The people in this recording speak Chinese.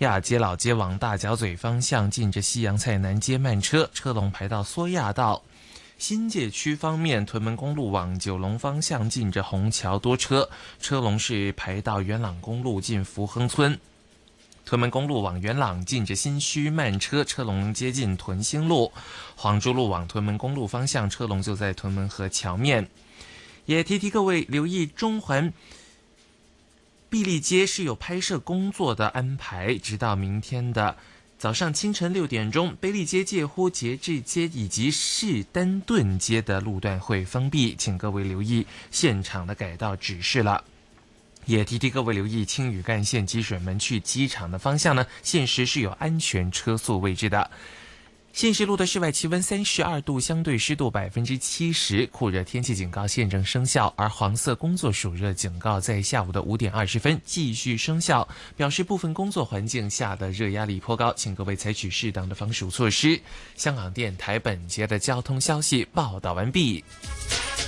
亚街老街往大角嘴方向近着西洋菜南街慢车，车龙排到梭亚道。新界区方面，屯门公路往九龙方向近着虹桥多车，车龙是排到元朗公路近福亨村。屯门公路往元朗近着新墟慢车，车龙接近屯兴路。黄竹路往屯门公路方向，车龙就在屯门河桥面。也提各位留意中环碧丽街是有拍摄工作的安排，直到明天的早上清晨6点钟，卑利街、介乎节制街以及士丹顿街的路段会封闭，请各位留意现场的改道指示了。也提各位留意青屿干线积水门去机场的方向呢，现时是有安全车速位置的。现时路的室外气温32度，相对湿度70%，酷热天气警告现正生效，而黄色工作暑热警告在下午的5点20分继续生效，表示部分工作环境下的热压力颇高，请各位采取适当的防暑措施。香港电台本节的交通消息报道完毕。